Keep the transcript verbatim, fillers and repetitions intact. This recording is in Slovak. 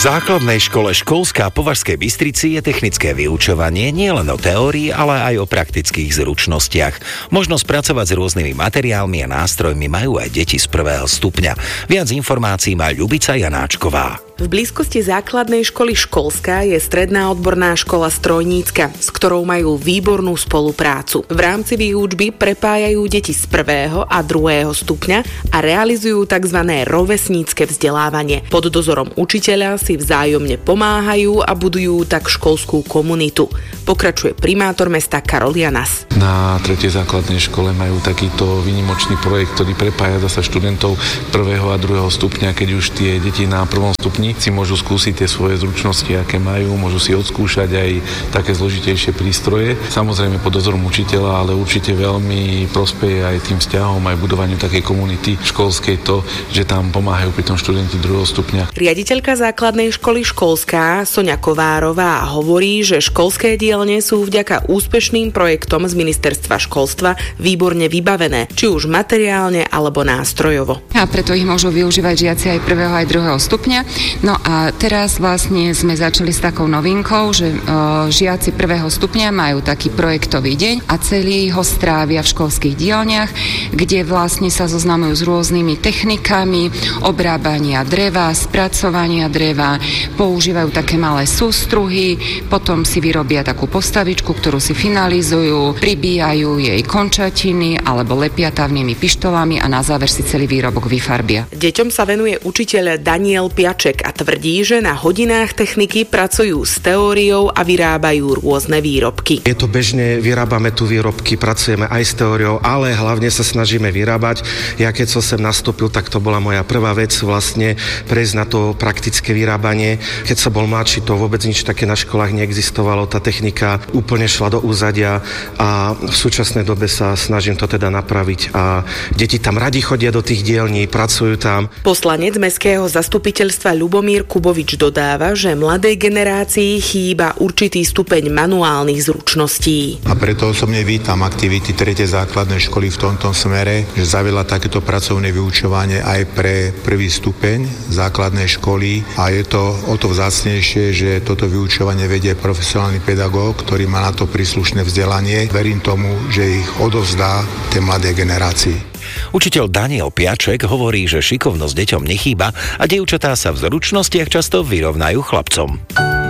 základnej škole Školská po Považskej Bystrici je technické vyučovanie nielen o teórii, ale aj o praktických zručnostiach. Možnosť pracovať s rôznymi materiálmi a nástrojmi majú aj deti z prvého stupňa. Viac informácií má Ľubica Janáčková. V blízkosti základnej školy Školská je stredná odborná škola Strojnícka, s ktorou majú výbornú spoluprácu. V rámci výučby prepájajú deti z prvého a druhého stupňa a realizujú tzv. Rovesnícke vzdelávanie. Pod dozorom učiteľa si vzájomne pomáhajú a budujú tak školskú komunitu. Pokračuje primátor mesta Karol Janas. Na tretej základnej škole majú takýto výnimočný projekt, ktorý prepája zasa študentov prvého a druhého stupňa, keď už tie deti na prvom stupni si môžu skúsiť tie svoje zručnosti, aké majú, môžu si odskúšať aj také zložitejšie prístroje. Samozrejme pod dozorom učiteľa, ale určite veľmi prospeje aj tým vzťahom, aj budovaniu takej komunity školskej to, že tam pomáhajú pri tom študenti druhého stupňa. Riaditeľka základnej školy Školská Soňa Kovárová hovorí, že školské dielne sú vďaka úspešným projektom z ministerstva školstva výborne vybavené, či už materiálne alebo nástrojovo. A preto ich môžu využívať žiaci aj prvého aj druhého stupňa. No a teraz vlastne sme začali s takou novinkou, že o, žiaci prvého stupňa majú taký projektový deň a celý ho strávia v školských dielniach, kde vlastne sa zoznamujú s rôznymi technikami obrábania dreva, spracovania dreva, používajú také malé sústruhy, potom si vyrobia takú postavičku, ktorú si finalizujú, pribíjajú jej končatiny alebo lepia tavnými pištolami a na záver si celý výrobok vyfarbia. Deťom sa venuje učiteľ Daniel Piaček a tvrdí, že na hodinách techniky pracujú s teóriou a vyrábajú rôzne výrobky. Je to bežne, vyrábame tu výrobky, pracujeme aj s teóriou, ale hlavne sa snažíme vyrábať. Ja keď som sem nastúpil, tak to bola moja prvá vec vlastne prejsť na to praktické vyrábanie. Keď som bol mladší, to vôbec nič také na školách neexistovalo, tá technika úplne šla do úzadia a v súčasnej dobe sa snažím to teda napraviť a deti tam radi chodia do tých dielní, pracujú tam. Poslanec mestského zastupiteľstva Ľubomír Kubovič dodáva, že mladej generácii chýba určitý stupeň manuálnych zručností. A preto osobne vítam aktivity tretej základnej školy v tomto smere, že zaviedla takéto pracovné vyučovanie aj pre prvý stupeň základnej školy a je to o to vzácnejšie, že toto vyučovanie vedie profesionálny pedagóg, ktorý má na to príslušné vzdelanie. Verím tomu, že ich odovzdá tej mladej generácii. Učiteľ Daniel Piaček hovorí, že šikovnosť deťom nechýba a dievčatá sa v zručnostiach často vyrovnajú chlapcom.